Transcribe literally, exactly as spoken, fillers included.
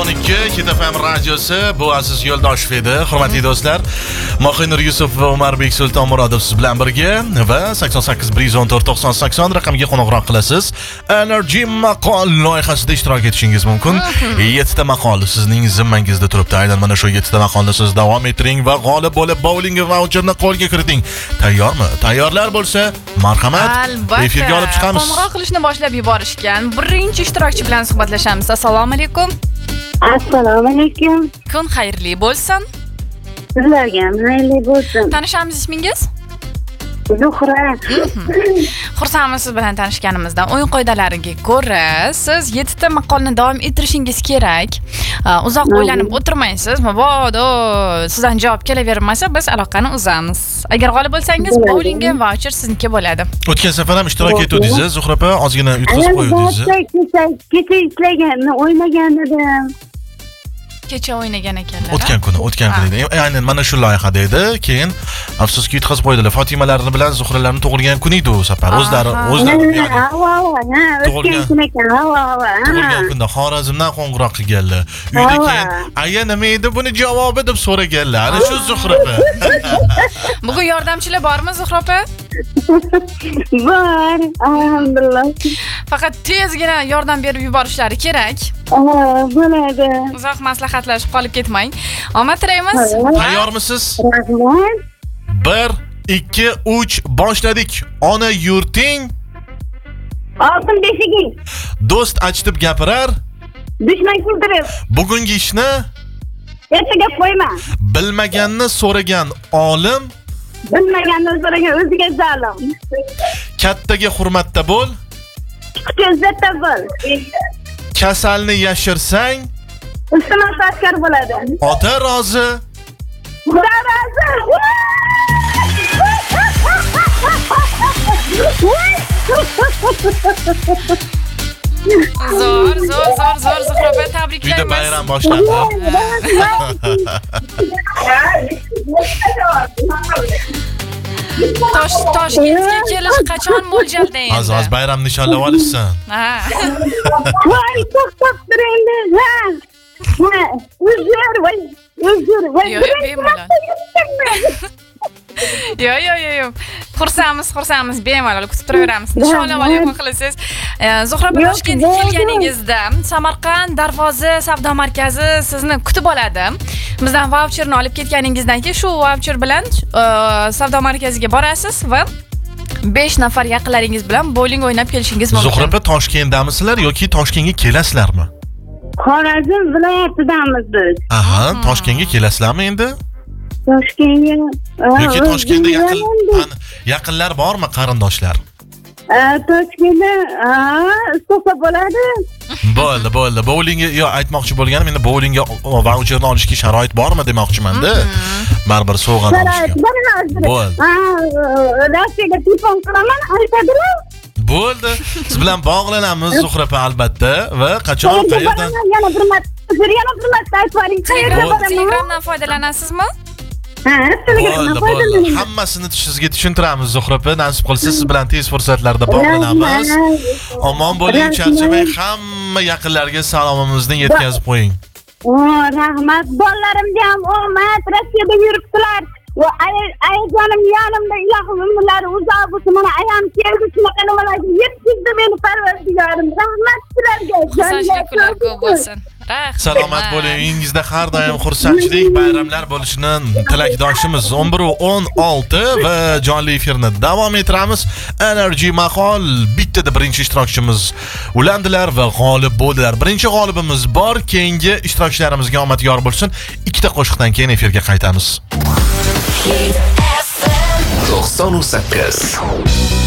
o'n ikki Hit F M radiosi, bu aziz yo'ldosh edi. Hurmatli do'stlar, Mohinur Yusuf va Umarbek Sultonmurodov siz bilan birga va sakson sakkiz bir yuz o'n to'rt to'qson sakson raqamga qo'ng'iroq qilasiz. Energy maqol loyihasida ishtirok etishingiz mumkin. yettita maqol sizning zimmangizda turibdi. Aynan mana shu yettita maqolni siz davom ettiring va g'olib bo'lib bowling voucherni qo'lga kiriting. Tayyormi? Tayyorlar bo'lsa, marhamat, efirga olib chiqamiz. Qo'ng'iroq qilishni boshlab yuborishgan birinchi ishtirokchi bilan suhbatlashamiz. Assalomu alaykum. Assalomu alaykum. Kun xayrli bo'lsin. Sizlarga ham xayrli bo'lsin. Tanishamiz, ismingiz? Zuhra. Xursandmiz siz bilan tanishganimizdan. O'yin qoidalariga ko'ra, siz yettita maqolni davom ettirishingiz kerak. Uzoq o'ylanib o'tirmaysiz. Mabodo sizdan javob kelavermasa, biz aloqani uzamiz. Agar g'olib bo'lsangiz, bowling voucher sizniki bo'ladi. O'tgan safar ham ishtirok etdingiz, Zuhra opa, ozgina yutqizib qo'ydingiz. Kecha ishlaganni, o'ynagan edim. Kecha o'ynagan ekanlar. O'tgan kuni, o'tgan kuni edi. Aynan mana shu loyihada edi. Keyin afsuski yutqazib qo'ydilar. Fotimalarni bilan Zuhralarni tug'ilgan kun edi u safar. O'zlari, o'zlari ya'ni. Ha, ha, o'tgan kun ekan. Ha, ha. Tug'ilgan kunda Xorazmdan qo'ng'iroq qilganlar. Uyda keyin aya nima edi buni javobi deb so'raganlar. Ana shu Zuhra opa. Bugun yordamchilar bormi Zuhra opa? Bor, alhamdulillah. Faqat tezgina yordam berib yuborishlari kerak. Bo'ladi. Uzoq maslahatlashib qolib ketmang. Omad tilaymiz. Tayyormisiz? Rahmat. bir, ikki, uch boshladik. Ona yurting Oltin beshiging. do'st achitib gapirar. Dushman kuldirib. Bugungi ishni ertaga qo'yma. bilmaganni so'ragan olim, Bilmaganni so'ragan o'ziga zalim. kattaga hurmatda bo'l. Kichikka izzatda bo'l. Kasalni yashirsang, Iltimos askar bo'ladi. ota rozi. Xudo rozi. Zo'r, zo'r, zo'r, zo'r Zuhra opa, tabriklaymiz. Uyda bayram boshlandi. Tosh, Toshkentga kelish qachon mo'ljalda endi? Az-az bayram nishonlab olishsin. Ha. Voy, to'xtab tur endi. Ha. Ha, uzr, voy, uzr, voy. Yo'q, bemalol. Yo'q, yo'q, yo'q. Xursandmiz, xursandmiz, bemalol kutib turaveramiz. Nishonlab olib qilasiz. Zuhra opa, Toshkentga kelganingizda Samarqand Darvoza savdo markazi sizni kutib oladi. Bizdan voucherni olib ketganingizdan keyin shu voucher bilan savdo markaziga borasiz va besh nafar yaqinlaringiz bilan bowling o'ynab kelishingiz mumkin. Zuhra opa, Toshkentdamisizlar yoki Toshkentga kelasizlarmi? Xorazm viloyatidamiz biz. Aha, Toshkentga kelasizlarmi endi? Toshkentga yoki Toshkentda yaqin yaqinlar bormi, qarindoshlar? Toshkentda istofa bo'ladi. Bo'ldi, bo'ldi. Bowlingga yo aytmoqchi bo'lganim, endi bowlingga voucherni olishga sharoit bormi demoqchiman-da. Baribir sovg'a olishga. Bo'ldi. Ha, Rossiyaga telefon qilaman, aytadilar. Bo'ldi. Siz bilan bog'lanamiz Zuhra opa albatta va qachon qayerdan? Yana bir marta, yana bir marta aytvaring. Qayerga boraman? Telegramdan foydalanasizmi? Ha, Telegramdan foydalanaman. Hammasini sizga tushuntiramiz Zuhra opa. Nasib qilsa siz bilan tez fursatlarda bog'lanamiz. Omon bo'ling, charchamang. Hamma yaqinlarga salomimizni yetkazib qo'ying. O, rahmat. Bolalarimga ham omad. Rossiyada yuribdilar. Va ayajonim yonimda, ilohim umrlari uzoq bo'lsin. Mana ayam keldi, shunaqa nimalarga yetkazdi meni Parvardigorim. Rahmat sizlarga. Xursandchiliklar ko'p bo'lsin. Salomat bo'ling. Uyingizda har doim xursandchilik, bayramlar bo'lishini tilakdoshimiz. o'n bir o'n olti va jonli efirni davom ettiramiz. Energy maqol bittada birinchi ishtirokchimiz ulandilar va g'olib bo'ldilar. Birinchi g'olibimiz bor. Keyingi ishtirokchilarimizga omad yor bo'lsin. Ikkita qo'shiqdan keyin efirga qaytamiz. to'qson sakkiz